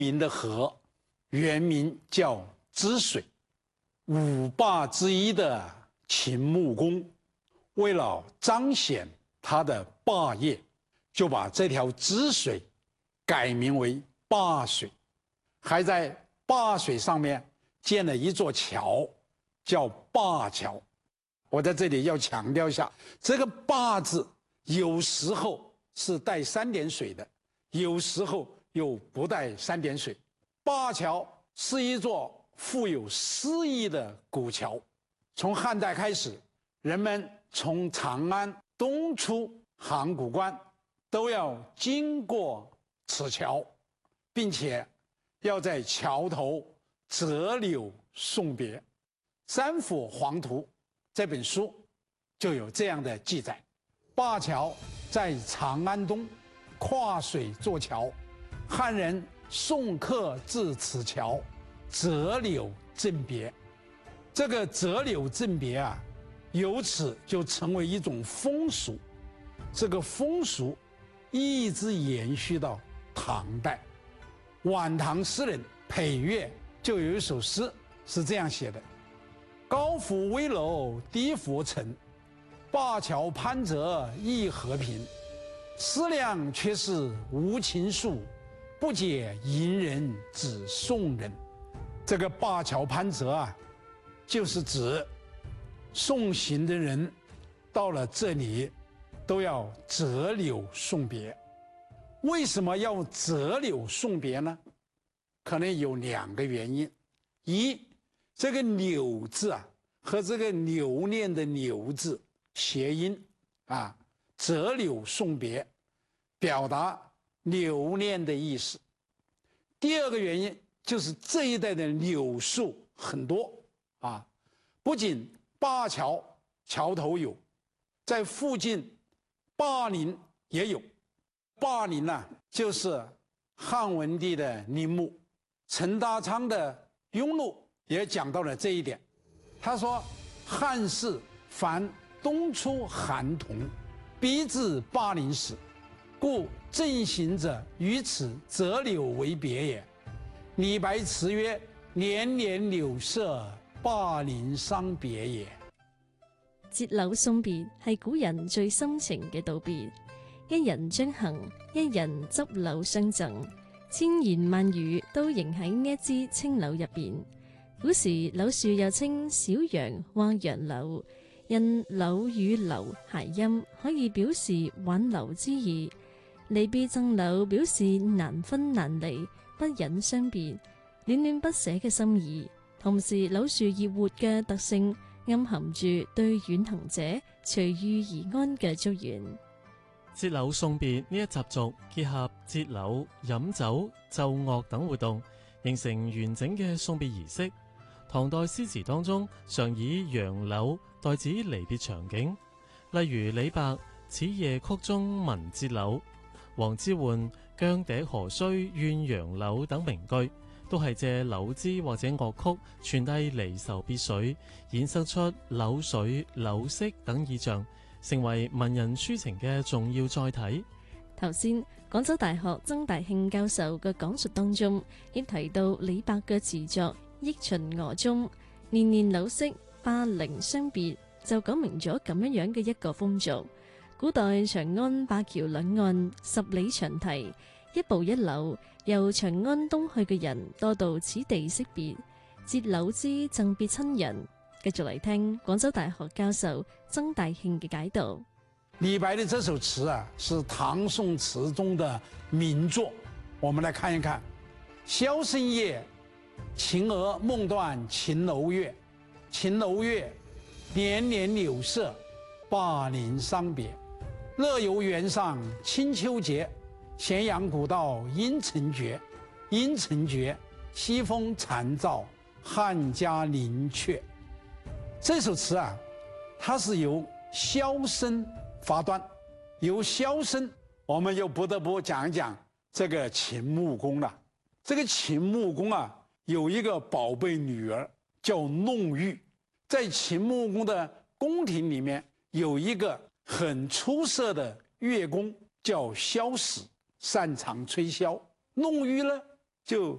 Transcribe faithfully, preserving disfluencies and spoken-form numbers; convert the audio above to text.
名的河，原名叫支水。五霸之一的秦穆公，为了彰显他的霸业，就把这条支水改名为灞水，还在灞水上面建了一座桥，叫灞桥。我在这里要强调一下，这个灞字有时候是带三点水的，有时候又不带三点水。灞桥是一座富有诗意的古桥，从汉代开始，人们从长安东出函谷关都要经过此桥，并且要在桥头折柳送别。《三辅黄图》这本书就有这样的记载：灞桥在长安东，跨水坐桥，汉人送客至此桥，折柳赠别。这个折柳赠别啊，由此就成为一种风俗。这个风俗一直延续到唐代。晚唐诗人裴岳就有一首诗是这样写的：高府危楼低浮沉，灞桥攀折亦和平。思量却是无情树，不解吟人只送人。这个灞桥攀折啊，就是指送行的人到了这里都要折柳送别。为什么要折柳送别呢？可能有两个原因。一，这个柳字啊和这个留念的留字谐音啊，折柳送别，表达留念的意思。第二个原因就是这一带的柳树很多啊，不仅灞桥桥头有，在附近灞陵也有。灞陵呢，就是汉文帝的陵墓。陈达昌的《庸录》也讲到了这一点。他说：“汉室凡东出韩同，逼至灞陵时，故正行者于此折柳为别也。”李白词曰：“年年柳色，灞陵傷別也。” 折柳送別係古人最深情嘅道別，一人將行，一人執柳相贈，千言萬語都凝喺呢一支青柳入邊。古時柳樹又稱小楊或楊柳，因柳與留諧音，可以表示挽留之意。離別贈柳表示難分難離，不忍相別，戀戀不捨嘅心意。同時柳樹葉活嘅特性，暗含住對遠行者隨遇而安嘅祝願。 折柳送別呢一習俗結合折柳、飲酒、奏樂等活動，形成完整嘅送別儀式。唐代詩詞當中常以楊柳代指離別場景，例如李白《此夜曲》中聞折柳，王之渙羌笛何須怨楊柳等名句，都係借柳枝或者樂曲傳遞離愁別緒，衍生出柳水、柳色等意象，成為文人抒情嘅重要載體。 頭先廣州大學曾大慶教授嘅講述當中，亦提到李白嘅詞作《憶秦娥》中年年柳色，灞陵傷別，就講明咗咁樣樣嘅一個風俗。古代長安灞橋兩岸十里長堤，一步一柳，由長安東去嘅人多到此地惜別，折柳枝贈別親人。繼續嚟聽廣州大學教授曾大慶嘅解讀。 李白的這首詞啊，是唐宋詞中的名作。我們來看一看：簫聲夜，秦娥夢斷秦樓月。秦樓月，年年柳色，灞陵傷別。樂遊原上清秋節，咸陽古道陰沉絕。陰沉絕，西風殘照，漢家陵阙。這首詞啊，它是由簫聲發端，由簫聲，我們又不得不講一講這個秦穆公了。這個秦穆公啊，有一個寶貝女兒叫弄玉，在秦穆公的宮廷裡面有一個很出色的樂工叫蕭史，擅長吹簫。弄玉呢， 就